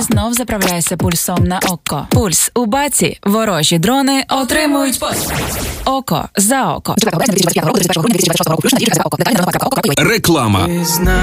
Знов заправляйся пульсом на око. Пульс у баці. Ворожі дрони отримують око за око. Реклама.